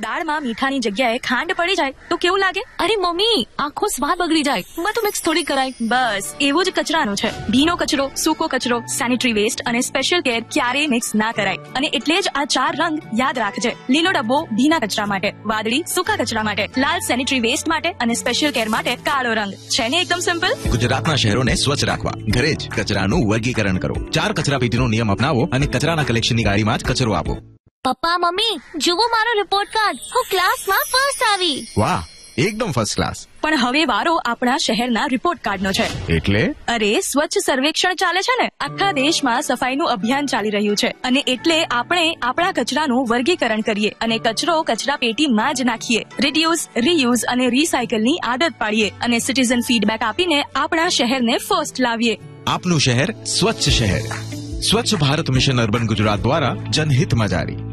દાળમાં મીઠાની જગ્યાએ ખાંડ પડી જાય તો કેવું લાગે? અરે મમ્મી, આખો સ્વાદ બગડી જાય. બધું મિક્સ થોડી કરાય. બસ એવું જ કચરાનું છે. ભીનો કચરો, સૂકો કચરો, સેનિટરી વેસ્ટ અને સ્પેશિયલ કેર ક્યારેય મિક્સ ના કરાય. અને એટલે જ આ 4 રંગ યાદ રાખજે. લીલો ડબ્બો ભીના કચરા માટે, વાદળી સૂકા કચરા માટે, લાલ સેનિટરી વેસ્ટ માટે અને સ્પેશિયલ કેર માટે કાળો રંગ. છે ને એકદમ સિમ્પલ? ગુજરાતના શહેરોને સ્વચ્છ રાખવા ઘરે જ કચરાનું વર્ગીકરણ કરો. 4 કચરાપેટીનો નિયમ અપનાવો અને કચરાના કલેક્શનની ગાડીમાં જ કચરો આપો. પપ્પા મમ્મી, જુઓ મારો રિપોર્ટ કાર્ડ. હું ક્લાસમાં ફર્સ્ટ આવી. વાહ, એકદમ ફર્સ્ટ ક્લાસ. પણ હવે વારો આપણા શહેરના રિપોર્ટ કાર્ડનો છે. એટલે? અરે સ્વચ્છ સર્વેક્ષણ ચાલે છે ને. આખા દેશમાં સફાઈનું અભિયાન ચાલી રહ્યું છે અને એટલે આપણે આપણા કચરાનું વર્ગીકરણ કરીએ અને કચરો કચરા પેટીમાં જ નાખીએ. રિડ્યુસ, રીયુઝ અને રીસાયકલની આદત પાડીએ અને સિટીઝન ફીડબેક આપીને આપણા શહેરને ફર્સ્ટ લાવીએ. આપનું શહેર સ્વચ્છ શહેર. સ્વચ્છ ભારત મિશન અર્બન ગુજરાત દ્વારા જનહિતમાં જારી.